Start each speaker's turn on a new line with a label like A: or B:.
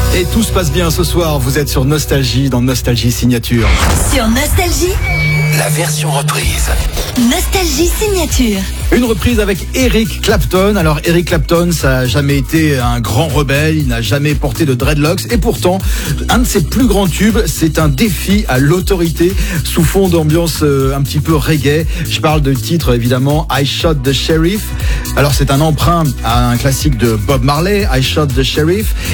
A: Et tout se passe bien ce soir, vous êtes sur Nostalgie, dans Nostalgie Signature.
B: Sur Nostalgie,
C: la version reprise.
B: Nostalgie Signature.
A: Une reprise avec Eric Clapton. Alors Eric Clapton, ça n'a jamais été un grand rebelle, il n'a jamais porté de dreadlocks. Et pourtant, un de ses plus grands tubes, c'est un défi à l'autorité sous fond d'ambiance un petit peu reggae. Je parle de titre évidemment I Shot the Sheriff. Alors c'est un emprunt à un classique de Bob Marley, I Shot the Sheriff.